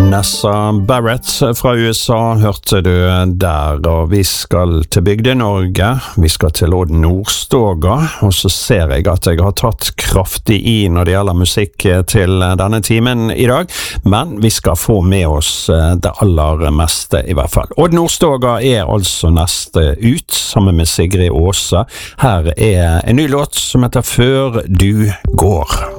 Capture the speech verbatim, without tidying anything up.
Nessa Barrett fra U S A hørte du der, og vi skal til Bygde-Norge, vi skal til Odd Nordstoga, og så ser jeg at jeg har tatt kraftig i når det gjelder musikk til denne timen i dag, men vi skal få med oss det aller meste i hvert fall. Odd Nordstoga er altså neste ut, sammen med Sigrid Åse. Her er en ny låt som heter Før du går.